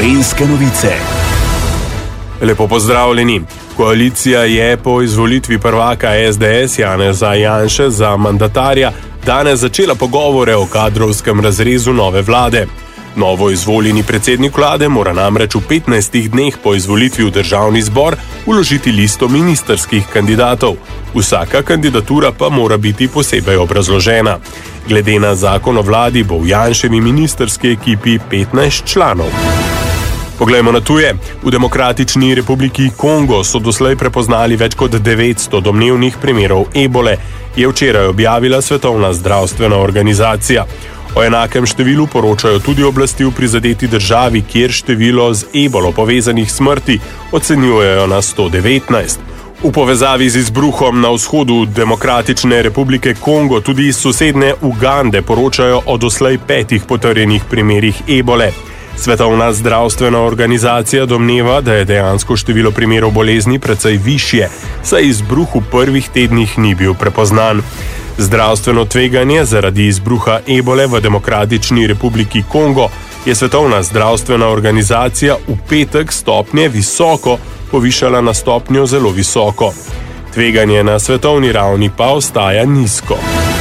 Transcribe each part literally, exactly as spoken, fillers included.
Gorenjske novice. Lepo pozdravljeni. Koalicija je po izvolitvi prvaka es de es Janeza Janše za mandatarja danes začela pogovore o kadrovskem razrezu nove vlade. Novo izvoljeni predsednik vlade mora namreč v petnajstih dneh po izvolitvi v državni zbor vložiti listo ministrskih kandidatov. Vsaka kandidatura pa mora biti posebej obrazložena. Glede na zakon o vladi bo v Janševi ministrski ekipi petnajst članov. Poglejmo na tuje. V Demokratični republiki Kongo so doslej prepoznali več kot devetsto domnevnih primerov ebole, je včeraj objavila Svetovna zdravstvena organizacija. O enakem številu poročajo tudi oblasti v prizadeti državi, kjer število z ebolo povezanih smrti ocenjujejo na sto devetnajst. V povezavi z izbruhom na vzhodu Demokratične republike Kongo tudi iz sosednje Ugande poročajo o doslej petih potrjenih primerih ebole. Svetovna zdravstvena organizacija domneva, da je dejansko število primerov bolezni precej višje, saj izbruh v prvih tednih ni bil prepoznan. Zdravstveno tveganje zaradi izbruha ebole v Demokratični republiki Kongo je Svetovna zdravstvena organizacija v petek stopnje visoko povišala na stopnjo zelo visoko. Tveganje na svetovni ravni pa ostaja nizko.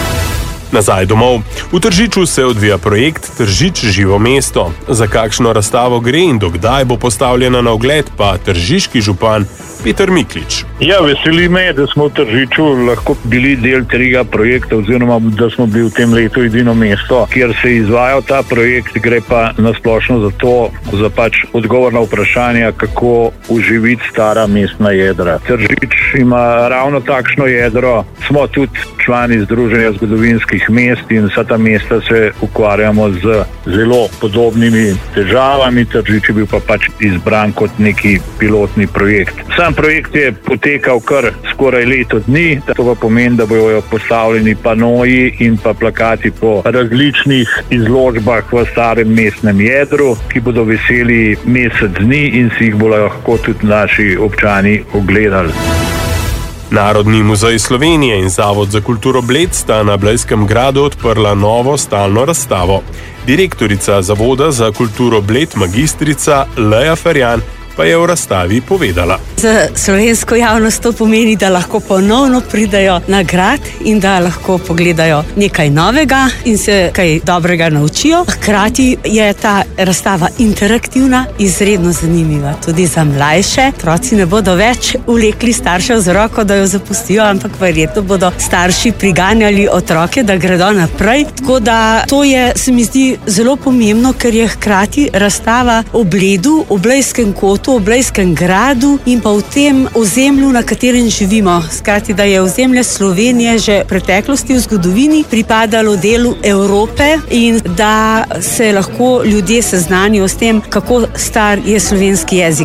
Nazaj domov. V Tržiču se odvija projekt Tržič živo mesto. Za kakšno razstavo gre in dokdaj bo postavljena na ogled, pa tržiški župan Peter Miklič. Ja, veseli me, da smo v Tržiču lahko bili del tega projekta, oziroma da smo bili v tem letu edino mesto, kjer se je izvajal ta projekt. Gre pa nasplošno za to, za pač odgovor na vprašanje, kako oživiti stara mestna jedra. Tržič ima ravno takšno jedro. Smo tudi člani Združenja zgodovinskih mest in vsa ta mesta se ukvarjamo z zelo podobnimi težavami. Tržič je bil pa pač izbran kot neki pilotni projekt. Sam projekt je potekal kar skoraj leto dni, to pa pomeni, da bojo postavljeni panoji in pa plakati po različnih izložbah v starem mestnem jedru, ki bodo veseli mesec dni in si jih bodo lahko tudi naši občani ogledali. Narodni muzej Slovenije in Zavod za kulturo Bled sta na Blejskem gradu odprla novo stalno razstavo. Direktorica Zavoda za kulturo Bled, magistrica Leja Ferjan, pa je v razstavi povedala. Za slovensko javnost to pomeni, da lahko ponovno pridajo na grad in da lahko pogledajo nekaj novega in se kaj dobrega naučijo. Hkrati je ta razstava interaktivna, izredno zanimiva tudi za mlajše. Otroci ne bodo več vlekli staršev z roko, da jo zapustijo, ampak verjetno bodo starši priganjali otroke, da gredo naprej. Tako da to je, se mi zdi, zelo pomembno, ker je hkrati razstava o Bledu, o Blejskem kotu, o Blejskem gradu in pa v tem ozemlju, na katerem živimo. Skrati, da je ozemlje Slovenije že v preteklosti v zgodovini pripadalo delu Evrope in da se lahko ljudje seznanijo s tem, kako star je slovenski jezik.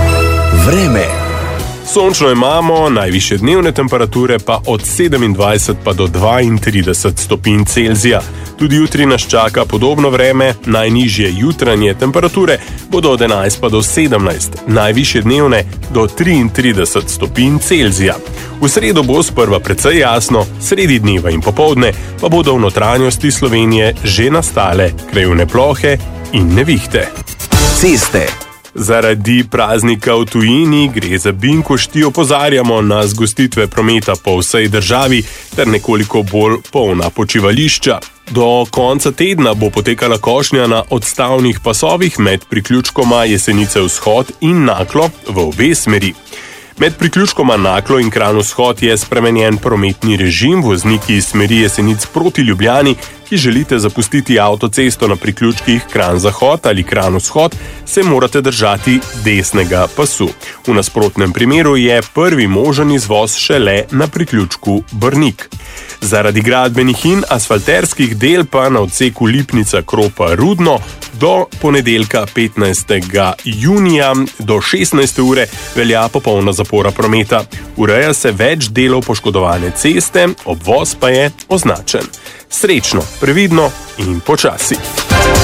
Vreme. Sončno imamo, najvišje dnevne temperature pa od sedemindvajset pa do dvaintrideset stopinj Celzija. Tudi jutri nas čaka podobno vreme, najnižje jutranje temperature bodo od enajst pa do sedemnajst, najvišje dnevne do triintrideset stopinj Celzija. V sredo bo sprva precej jasno, sredi dneva in popoldne pa bodo v notranjosti Slovenije že nastale krajevne plohe in nevihte. Ceste. Zaradi praznika v tujini gre za Binkošti, opozarjamo na zgostitve prometa po vsej državi ter nekoliko bolj polna počivališča. Do konca tedna bo potekala košnja na odstavnih pasovih med priključkoma Jesenice vzhod in Naklo v obe smeri. Med priključkoma Naklo in Kranj vzhod je spremenjen prometni režim. Vozniki iz smeri Jesenic proti Ljubljani, ki želite zapustiti avtocesto na priključkih Kranj zahod ali Kranj vzhod, se morate držati desnega pasu. V nasprotnem primeru je prvi možen izvoz šele na priključku Brnik. Zaradi gradbenih in asfalterskih del pa na odseku Lipnica-Kropa-Rudno do ponedeljka petnajstega junija do šestnajste ure velja popolna zapora prometa. Ureja se več delov poškodovane ceste, obvoz pa je označen. Srečno, previdno in počasi.